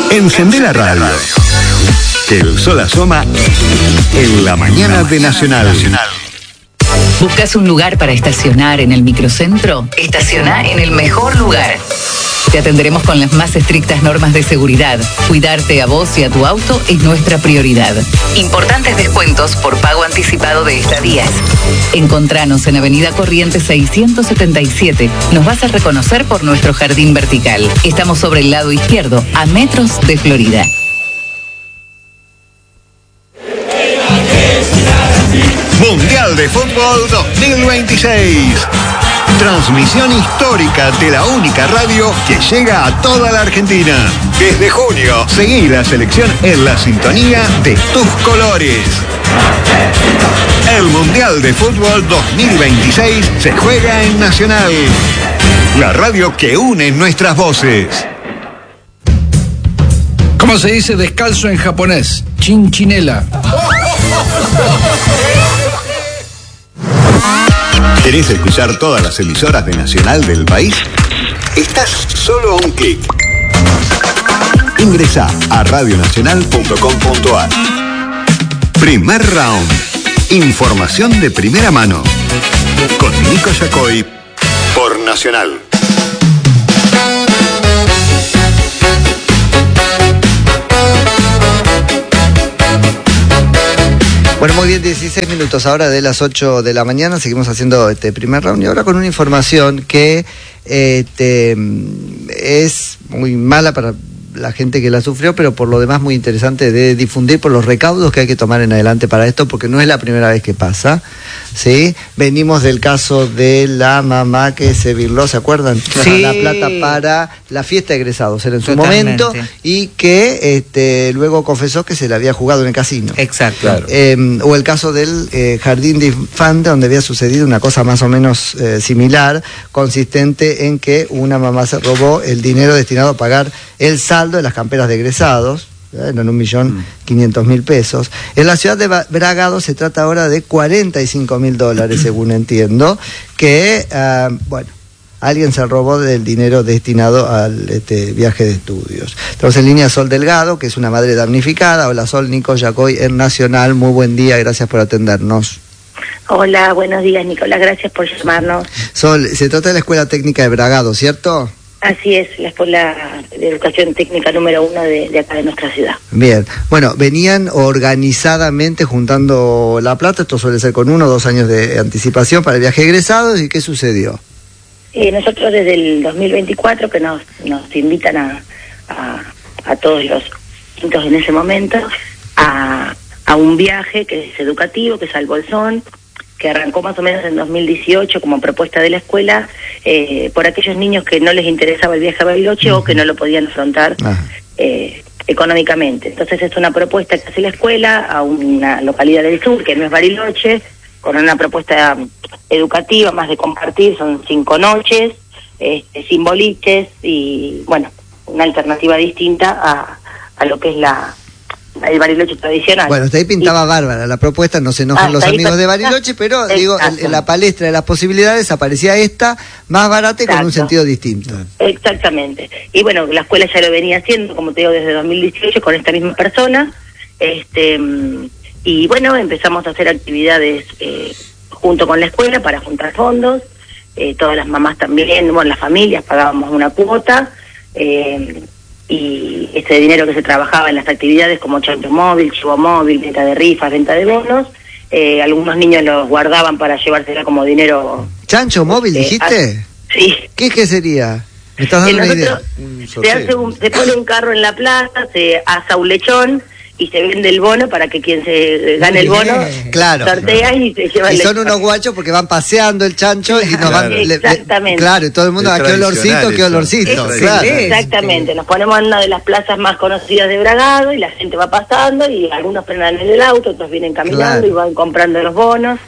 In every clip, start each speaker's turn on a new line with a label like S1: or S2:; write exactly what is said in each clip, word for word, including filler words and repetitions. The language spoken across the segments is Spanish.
S1: Encendé la radio. Que el sol asoma en la mañana de Nacional.
S2: ¿Buscas un lugar para estacionar en el microcentro? Estaciona en el mejor lugar. Te atenderemos con las más estrictas normas de seguridad. Cuidarte a vos y a tu auto es nuestra prioridad. Importantes descuentos por pago anticipado de estadías. Encontranos en Avenida Corrientes seiscientos setenta y siete. Nos vas a reconocer por nuestro jardín vertical. Estamos sobre el lado izquierdo, a metros de Florida.
S1: Mundial de Fútbol dos mil veintiséis. Transmisión histórica de la única radio que llega a toda la Argentina. Desde junio, seguí la selección en la sintonía de tus colores. El Mundial de Fútbol dos mil veintiséis se juega en Nacional. La radio que une nuestras voces.
S3: ¿Cómo se dice descalzo en japonés? Chinchinela.
S1: ¿Querés escuchar todas las emisoras de Nacional del país? Estás solo a un clic. Ingresá a radionacional punto com punto ar. Primer round. Información de primera mano. Con Nico Yacoy por Nacional.
S4: Bueno, muy bien, dieciséis minutos ahora de las ocho de la mañana, seguimos haciendo este primer round y ahora con una información que este, es muy mala para la gente que la sufrió, pero por lo demás muy interesante de difundir por los recaudos que hay que tomar en adelante para esto, porque no es la primera vez que pasa, ¿sí? Venimos del caso de la mamá que se virló, ¿se acuerdan?
S5: Sí.
S4: La plata para la fiesta de egresados, era en su
S5: Totalmente.
S4: momento, y que este, luego confesó que se la había jugado en el casino.
S5: Exacto.
S4: Claro. Eh, o el caso del eh, jardín de infantes, donde había sucedido una cosa más o menos eh, similar, consistente en que una mamá se robó el dinero destinado a pagar el saldo de las camperas de egresados, ¿eh? En un millón quinientos mil pesos. En la ciudad de Bragado se trata ahora de cuarenta y cinco mil dólares, según entiendo, que, uh, bueno, alguien se robó del dinero destinado al este, viaje de estudios. Estamos en línea Sol Delgado, que es una madre damnificada. Hola Sol, Nico Yacoy en Nacional, muy buen día, gracias por atendernos.
S6: Hola, buenos días Nicolás, gracias por llamarnos.
S4: Sol, se trata de la Escuela Técnica de Bragado, ¿cierto?
S6: Así es, la Escuela de Educación Técnica número uno de, de acá de nuestra ciudad.
S4: Bien, bueno, venían organizadamente juntando la plata, esto suele ser con uno o dos años de anticipación para el viaje de egresados, ¿y qué sucedió?
S6: Eh, nosotros desde el dos mil veinticuatro que nos, nos invitan a, a, a todos los quintos en ese momento a, a un viaje que es educativo, que es al Bolsón, que arrancó más o menos en dos mil dieciocho como propuesta de la escuela, eh, por aquellos niños que no les interesaba el viaje a Bariloche uh-huh. o que no lo podían afrontar eh, económicamente. Entonces es una propuesta que hace la escuela a una localidad del sur, que no es Bariloche, con una propuesta educativa, más de compartir, son cinco noches, este, sin boliches y, bueno, una alternativa distinta a, a lo que es la... el Bariloche tradicional.
S4: Bueno, hasta ahí pintaba y, bárbara la propuesta, no se enojan los amigos pa- de Bariloche, pero exacto. digo, en, en la palestra de las posibilidades aparecía esta, más barata y exacto. con un sentido distinto.
S6: Exactamente. Y bueno, la escuela ya lo venía haciendo, como te digo, desde dos mil dieciocho con esta misma persona, este y bueno, empezamos a hacer actividades eh, junto con la escuela para juntar fondos, eh, todas las mamás también, bueno, las familias pagábamos una cuota, eh, y ese dinero que se trabajaba en las actividades como chancho móvil, chivo móvil, venta de rifas, venta de bonos, eh, algunos niños los guardaban para llevársela como dinero.
S4: ¿Chancho móvil eh, dijiste?
S6: A, sí.
S4: ¿Qué, ¿Qué sería? ¿Me estás dando una idea?
S6: Se, hace un, se pone un carro en la plaza, se asa un lechón y se vende el bono para que quien se gane el bono
S4: claro,
S6: sortea
S4: claro.
S6: y se lleva el
S4: y son
S6: lechón.
S4: unos guachos porque van paseando el chancho y nos van...
S6: Exactamente.
S4: Le, claro, y todo el mundo, ¿a qué olorcito, qué olorcito?
S6: Es,
S4: claro.
S6: Exactamente, nos ponemos en una de las plazas más conocidas de Bragado y la gente va pasando y algunos frenan en el auto, otros vienen caminando claro. y van comprando los bonos.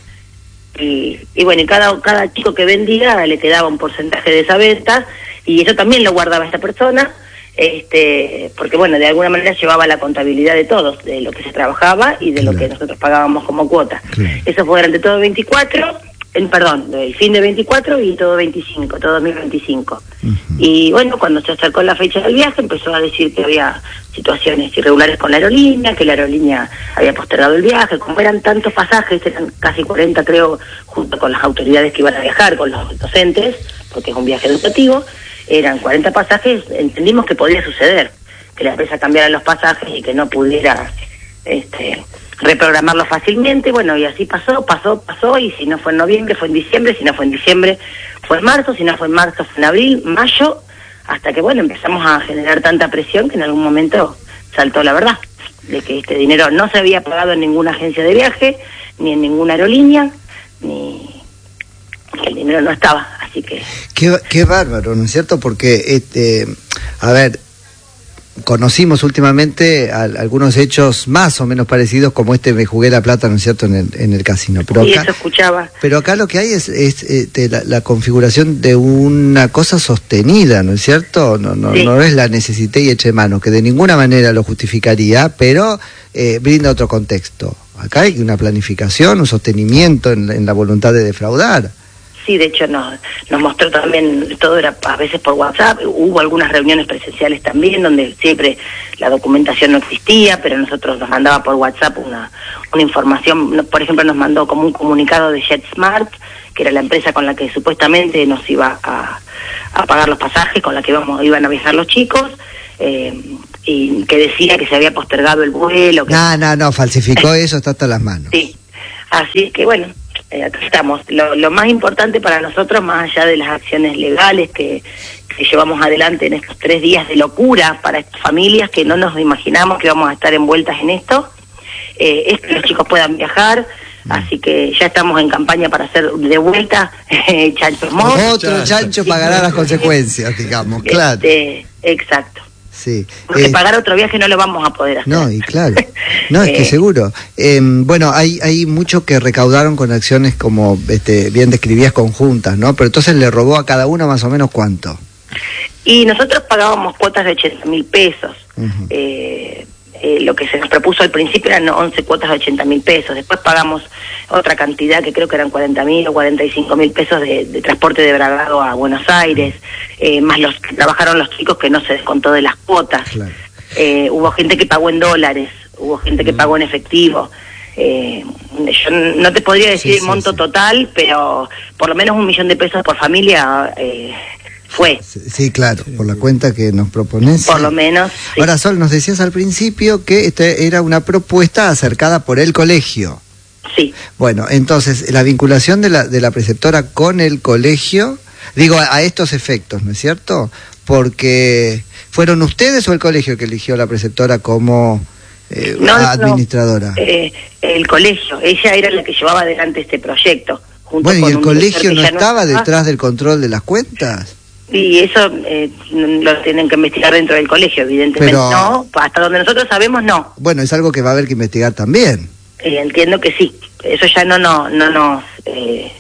S6: Y, y bueno, y cada, cada chico que vendía le quedaba un porcentaje de esa venta y eso también lo guardaba esta persona. Este, porque bueno, de alguna manera llevaba la contabilidad de todos, de lo que se trabajaba y de claro. lo que nosotros pagábamos como cuota. Claro. Eso fue durante todo veinticuatro, en, perdón, el fin de veinticuatro y todo veinticinco, todo dos mil veinticinco. Uh-huh. Y bueno, cuando se acercó la fecha del viaje empezó a decir que había situaciones irregulares con la aerolínea, que la aerolínea había postergado el viaje. Como eran tantos pasajes, eran casi cuarenta creo, junto con las autoridades que iban a viajar, con los docentes, porque es un viaje educativo, eran cuarenta pasajes, entendimos que podía suceder, que la empresa cambiara los pasajes y que no pudiera este, reprogramarlo fácilmente. Bueno, y así pasó, pasó, pasó, y si no fue en noviembre, fue en diciembre, si no fue en diciembre, fue en marzo, si no fue en marzo, fue en abril, mayo, hasta que, bueno, empezamos a generar tanta presión que en algún momento saltó la verdad, de que este dinero no se había pagado en ninguna agencia de viaje, ni en ninguna aerolínea, ni que el dinero no estaba, así que...
S4: Qué, qué bárbaro, ¿no es cierto? Porque, este, a ver... Conocimos últimamente a, algunos hechos más o menos parecidos, como este Me Jugué la Plata, ¿no es cierto?, en el, en el casino. Pero
S6: sí,
S4: acá,
S6: eso escuchaba.
S4: Pero acá lo que hay es, es este, la, la configuración de una cosa sostenida, ¿no es cierto? No, no, sí. no es la necesité y eché mano, que de ninguna manera lo justificaría, pero eh, brinda otro contexto. Acá hay una planificación, un sostenimiento en, en la voluntad de defraudar.
S6: Sí, de hecho nos, nos mostró también, todo era a veces por WhatsApp, hubo algunas reuniones presenciales también donde siempre la documentación no existía, pero nosotros nos mandaba por WhatsApp una, una información. Por ejemplo, nos mandó como un comunicado de JetSmart, que era la empresa con la que supuestamente nos iba a, a pagar los pasajes, con la que íbamos, iban a viajar los chicos, eh, y que decía que se había postergado el vuelo. Que...
S4: No, no, no, falsificó eso, está hasta las manos.
S6: Sí, así que bueno... Eh, acá estamos. Lo, lo más importante para nosotros, más allá de las acciones legales que, que llevamos adelante en estos tres días de locura para estas familias que no nos imaginamos que vamos a estar envueltas en esto, eh, es que los chicos puedan viajar. Así que ya estamos en campaña para hacer de vuelta eh, Chancho Moss.
S4: Otro chancho pagará las consecuencias, digamos, claro.
S6: Este, exacto.
S4: Sí.
S6: Porque
S4: eh,
S6: pagar otro viaje no lo vamos a poder hacer.
S4: No, y claro. No, es que seguro. Eh, bueno, hay hay mucho que recaudaron con acciones como este, bien describías, conjuntas, ¿no? Pero entonces le robó a cada uno más o menos ¿cuánto?
S6: Y nosotros pagábamos cuotas de ochenta mil pesos. Uh-huh. eh, eh, lo que se nos propuso al principio eran once cuotas de ochenta mil pesos. Después pagamos otra cantidad que creo que eran cuarenta mil o cuarenta y cinco mil pesos de, de transporte de Bragado a Buenos Aires, eh, más los que trabajaron los chicos que no se descontó de las cuotas. Claro. Eh, hubo gente que pagó en dólares, hubo gente que pagó en efectivo. Eh, yo no te podría decir sí, el monto sí, sí. total, pero por lo menos un millón de pesos por familia eh, fue.
S4: Sí, sí, claro, por la cuenta que nos propones.
S6: Por lo menos. Sí.
S4: Ahora, Sol, nos decías al principio que este era una propuesta acercada por el colegio.
S6: Sí.
S4: Bueno, entonces, la vinculación de la, de la preceptora con el colegio, digo, a, a estos efectos, ¿no es cierto? Porque, ¿fueron ustedes o el colegio que eligió la preceptora como eh,
S6: no,
S4: administradora?
S6: No, eh, el colegio, ella era la que llevaba adelante este proyecto. Junto
S4: bueno,
S6: con
S4: ¿y el colegio no estaba
S6: no
S4: detrás del control de las cuentas?
S6: Y eso eh, lo tienen que investigar dentro del colegio, evidentemente. Pero, no, hasta donde nosotros sabemos, no.
S4: Bueno, es algo que va a haber que investigar también.
S6: Eh, entiendo que sí. Eso ya no no no nos... Eh,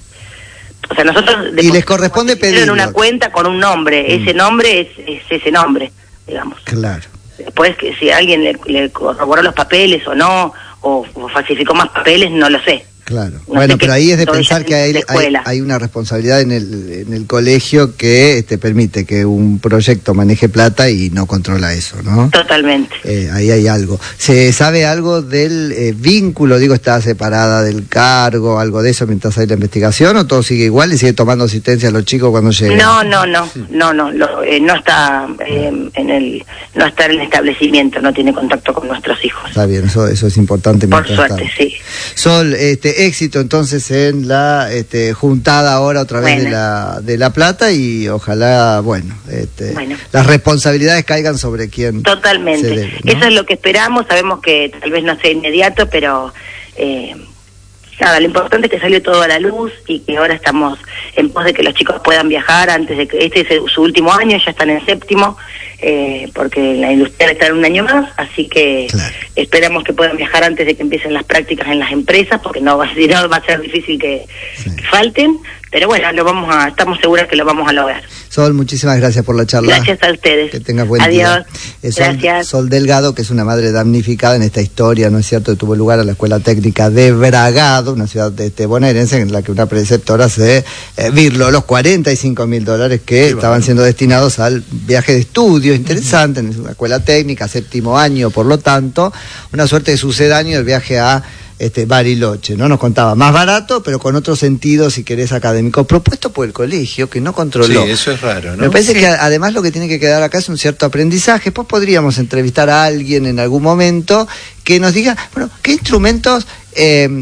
S6: o sea, nosotros...
S4: Y les corresponde pedir
S6: en una cuenta con un nombre. Mm. Ese nombre es, es ese nombre, digamos.
S4: Claro.
S6: Después, que si alguien le, le corroboró los papeles o no, o, o falsificó más papeles, no lo sé.
S4: Claro. No bueno, pero ahí es de pensar que hay, hay, hay una responsabilidad en el, en el colegio que este, permite que un proyecto maneje plata y no controla eso, ¿no?
S6: Totalmente.
S4: Eh, ahí hay algo. ¿Se sabe algo del eh, vínculo? Digo, ¿está separada del cargo, algo de eso mientras hay la investigación o todo sigue igual y sigue tomando asistencia a los chicos cuando llegan?
S6: No, no, no, no, no, lo, eh, no está eh, en el, no está en el establecimiento, no tiene contacto con nuestros hijos.
S4: Está bien, eso, eso es importante.
S6: Por suerte, está. Sí.
S4: Sol, este, éxito entonces en la este, juntada ahora otra vez bueno. de la de la plata y ojalá, bueno, este, bueno, las responsabilidades caigan sobre quien
S6: totalmente
S4: se debe, ¿no?
S6: Eso es lo que esperamos, sabemos que tal vez no sea inmediato, pero eh, nada, lo importante es que salió todo a la luz y que ahora estamos en pos de que los chicos puedan viajar antes de que este es su último año, ya están en séptimo, eh, porque la industrial está en un año más, así que claro. esperamos que puedan viajar antes de que empiecen las prácticas en las empresas, porque no va, si no va a ser difícil que, sí. que falten, pero bueno, lo vamos a, estamos seguras que lo vamos a lograr.
S4: Sol, muchísimas gracias por la charla.
S6: Gracias a ustedes.
S4: Que tengas buen
S6: Adiós.
S4: día. Sol,
S6: gracias.
S4: Sol Delgado, que es una madre damnificada en esta historia, ¿no es cierto?, que tuvo lugar a la Escuela Técnica de Bragado, una ciudad de este, bonaerense, en la que una preceptora se eh, virló los cuarenta y cinco mil dólares que sí, estaban bueno. siendo destinados al viaje de estudio, interesante, uh-huh. en una escuela técnica, séptimo año, por lo tanto, una suerte de sucedáneo del viaje a Este, Bariloche, ¿no? Nos contaba, más barato, pero con otro sentido, si querés, académico, propuesto por el colegio, que no controló.
S5: Sí, eso es raro, ¿no?
S4: Me parece
S5: sí.
S4: que además lo que tiene que quedar acá es un cierto aprendizaje. Pues podríamos entrevistar a alguien en algún momento que nos diga, bueno, ¿qué instrumentos, eh,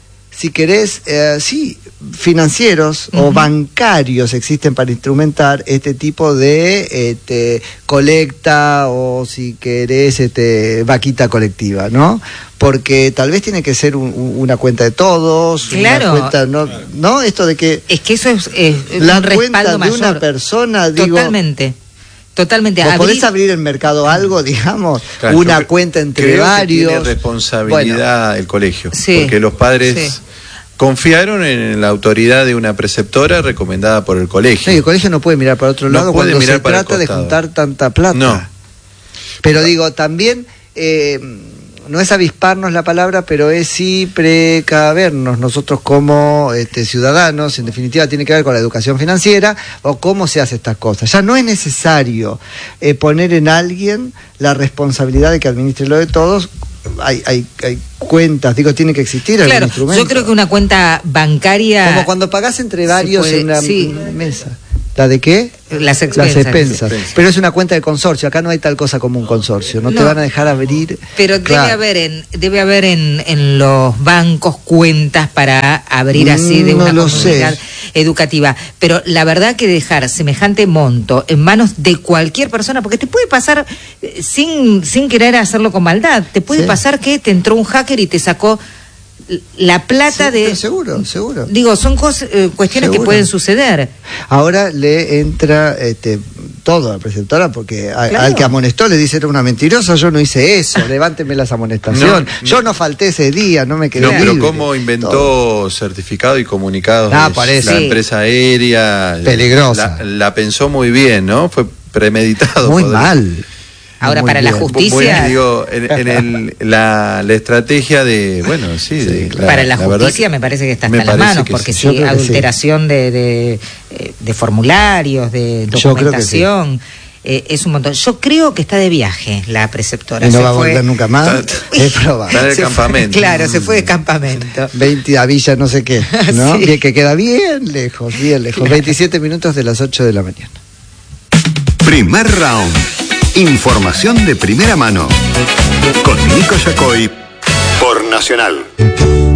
S4: si querés, eh, sí, financieros uh-huh. o bancarios existen para instrumentar este tipo de este, colecta o, si querés, este, vaquita colectiva, ¿no? Porque tal vez tiene que ser un, una cuenta de todos,
S7: claro.
S4: una cuenta, ¿no? ¿no? Esto de que...
S7: Es que eso es, es, es
S4: la
S7: un
S4: cuenta de
S7: mayor.
S4: Una persona, digo...
S7: Totalmente. Totalmente.
S4: ¿Vos
S7: abrir...
S4: podés abrir el mercado algo, digamos?
S5: Claro,
S4: una
S5: creo,
S4: cuenta entre
S5: creo
S4: varios.
S5: Que tiene responsabilidad bueno, el colegio.
S7: Sí,
S5: porque los padres...
S7: Sí.
S5: Confiaron en la autoridad de una preceptora recomendada por el colegio.
S4: Sí, el colegio no puede mirar para otro
S5: no
S4: lado cuando se
S5: para
S4: trata de juntar tanta plata.
S5: No.
S4: Pero digo, también, eh, no es avisparnos la palabra, pero es sí precavernos nosotros como este, ciudadanos. En definitiva, tiene que ver con la educación financiera o cómo se hace estas cosas. Ya no es necesario eh, poner en alguien la responsabilidad de que administre lo de todos. Hay, hay, hay cuentas, digo, tiene que existir
S7: claro,
S4: algún instrumento.
S7: Yo creo que una cuenta bancaria...
S4: Como cuando pagás entre varios
S7: puede,
S4: en una
S7: sí.
S4: mesa. ¿La de qué?
S7: Las expensas.
S4: Las expensas. Pero es una cuenta de consorcio. Acá no hay tal cosa como un consorcio. No, no. te van a dejar abrir.
S7: Pero claro. debe haber en debe haber en, en los bancos cuentas para abrir así de
S4: no
S7: una
S4: lo
S7: comunidad
S4: sé.
S7: educativa. Pero la verdad que dejar semejante monto en manos de cualquier persona, porque te puede pasar sin, sin querer hacerlo con maldad, te puede sí. pasar que te entró un hacker y te sacó la plata sí, de...
S4: Seguro, seguro.
S7: Digo, son cosas, eh, cuestiones seguro. que pueden suceder.
S4: Ahora le entra este, todo a la preceptora, porque a, claro. al que amonestó le dice, era una mentirosa, yo no hice eso, levánteme las amonestaciones. No, yo no. no falté ese día, no me quedé
S5: No,
S4: libre.
S5: pero cómo inventó todo. certificado y comunicados
S4: ah,
S5: de
S4: parece.
S5: la
S4: sí.
S5: empresa aérea.
S4: Peligrosa.
S5: La, la pensó muy bien, ¿no? Fue premeditado.
S4: Muy
S5: podría.
S4: mal.
S7: Ahora,
S4: Muy
S7: para
S4: bien.
S7: la justicia...
S5: Muy, digo, en, en el, la, la estrategia de... Bueno, sí.
S4: sí
S5: de,
S4: claro.
S7: Para la,
S5: la
S7: justicia me parece que está hasta las manos, porque
S5: sí.
S7: si adulteración sí. de, de, de formularios, de documentación... Sí. Eh, es un montón. Yo creo que está de viaje la preceptora.
S4: Y no
S7: se
S4: va
S7: fue...
S4: a volver nunca más. Es probable.
S5: Está en el campamento.
S7: Fue, claro, se fue de campamento.
S4: veinte a Villa no sé qué, ¿no?
S7: Sí.
S4: Bien, que queda bien lejos, bien lejos. Claro. veintisiete minutos de las ocho de la mañana.
S1: Primer round. Información de primera mano. Con Nico Yacoy por Nacional.